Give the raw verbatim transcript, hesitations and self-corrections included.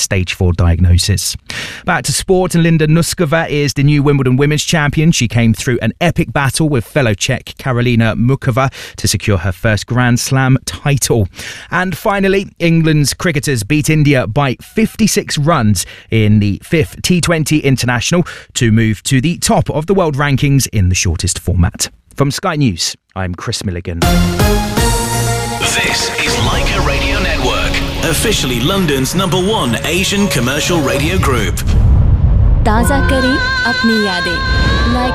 stage four diagnosis. Back to sport, and Linda Nuskova is the new Wimbledon women's champion. She came through an epic battle with fellow Czech Karolina Mukova to secure her first Grand Slam title. And finally, England's cricketers beat India by fifty-six runs in the fifth T twenty International to move to the top of the world rankings in the shortest format. From Sky News, I'm Chris Milligan. This is Leica Radio Network, officially London's number one Asian commercial radio group. ताज़ा करें अपनी यादें।